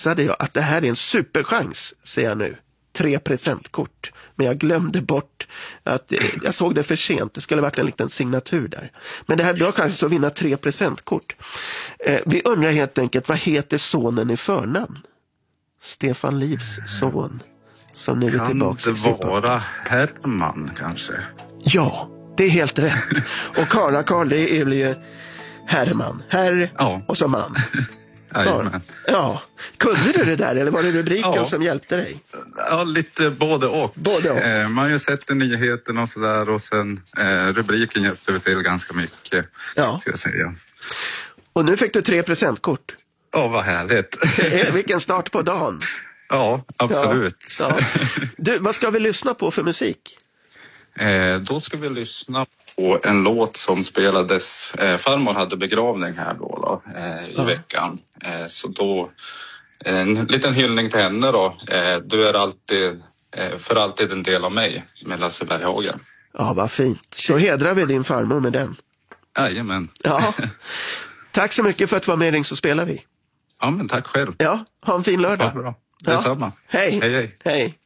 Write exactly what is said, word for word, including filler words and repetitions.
missade jag att det här är en superchans, säger jag nu. Tre presentkort. Men jag glömde bort att jag såg det för sent. Det skulle varit en liten signatur där. Men det här, du har kanske att vinna tre presentkort. Eh, vi undrar helt enkelt, vad heter sonen i förnamn? Stefan Livs son. Som nu är tillbaka. Kan det vara Herman kanske? Ja, det är helt rätt. Och Kara Karl, det är ju Herman. Herr ja. Och så man. Jajamän. Ja, kunde du det där eller var det rubriken ja. som hjälpte dig? Ja, lite både och. Både och. Eh, man har ju sett nyheten och sådär och sen eh, rubriken hjälpte vi till ganska mycket, ja. ska jag säga. Och nu fick du tre presentkort. Ja, vad härligt. Vilken start på dagen. Ja, absolut. Ja, ja. Du, vad ska vi lyssna på för musik? Eh, då ska vi lyssna på en låt som spelades, eh, farmor hade begravning här då, då eh, i ja. veckan. Eh, så då, en liten hyllning till henne då. Eh, du är alltid, eh, för alltid en del av mig, med Lasse Berghagen. Ja, vad fint. Då hedrar vi din farmor med den. Jajamän. Ja. Tack så mycket för att du var med, Ring så spelar vi. Ja, men tack själv. Ja, ha en fin lördag. Ja, bra. Detsamma. Ja. Hej. Hej, hej. Hej.